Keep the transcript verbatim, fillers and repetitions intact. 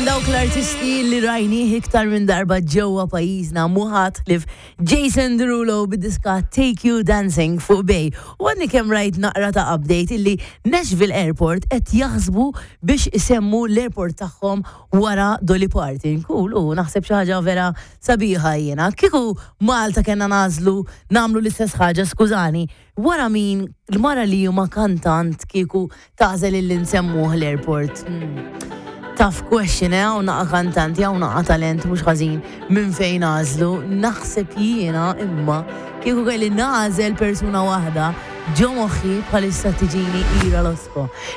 dawk l-artisti li rajni iktar minn darba ġewwa pajjiżna muħat li Jason Derulo bid-diska Take You Dancing fuq Bay. U għadni kemm rajt naqra ta' update illi Nashville Airport qed jaħsbu biex isemmu l-airport tagħhom wara Dolly Parton. Cool, u naħseb xi ħaġa vera sabiħa jiena. Kieku Malta kellna nażlu nagħmlu l-istess ħaġa, skużani, wara min l-mara li huma kantant kieku tażel illi nsemmuh l-airport. Hmm. Tough question, eh, u naqa kantanti, u naqa talent, mux ħazin minn fejn nażlu, naħseb jiena imma kieku kelli nażel persuna wahda ġo moħħi bħalissa tiġini Ira Losko.